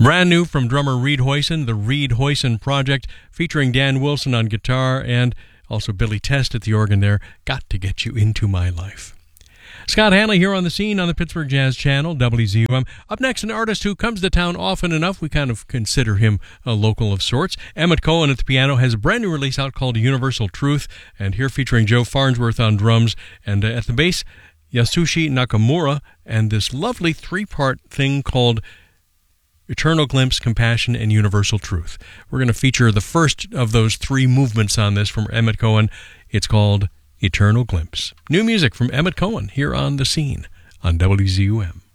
Brand new from drummer Reed Hoyson, the Reed Hoyson Project, featuring Dan Wilson on guitar and also Billy Test at the organ there. Got to Get You Into My Life. Scott Hanley here on the scene on the Pittsburgh Jazz Channel, WZUM. Up next, an artist who comes to town often enough, we kind of consider him a local of sorts. Emmett Cohen at the piano has a brand new release out called Universal Truth, and here featuring Joe Farnsworth on drums, and at the bass, Yasushi Nakamura, and this lovely three-part thing called Eternal Glimpse, Compassion, and Universal Truth. We're going to feature the first of those three movements on this from Emmett Cohen. It's called Eternal Glimpse. New music from Emmett Cohen here on The Scene on WZUM.